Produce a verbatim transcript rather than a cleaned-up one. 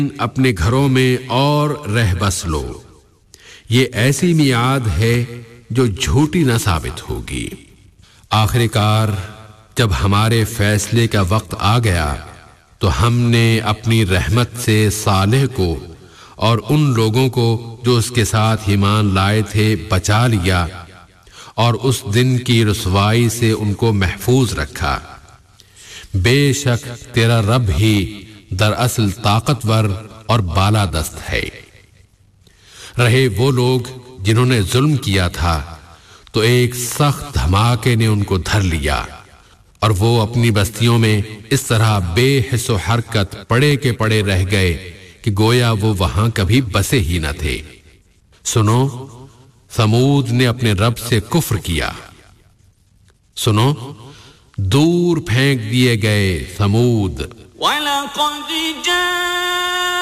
اپنے گھروں میں اور رہ بس لو. یہ ایسی میعاد ہے جو جھوٹی نہ ثابت ہوگی. آخر کار جب ہمارے فیصلے کا وقت آ گیا تو ہم نے اپنی رحمت سے صالح کو اور ان لوگوں کو جو اس کے ساتھ ایمان لائے تھے بچا لیا اور اس دن کی رسوائی سے ان کو محفوظ رکھا. بے شک تیرا رب ہی دراصل طاقتور اور بالا دست ہے. رہے وہ لوگ جنہوں نے ظلم کیا تھا تو ایک سخت دھماکے نے ان کو دھر لیا اور وہ اپنی بستیوں میں اس طرح بے حس و حرکت پڑے کے پڑے رہ گئے کہ گویا وہ وہاں کبھی بسے ہی نہ تھے. سنو ثمود نے اپنے رب سے کفر کیا. سنو دور پھینک دیے گئے ثمود. وَلَقَدْ جَاءَ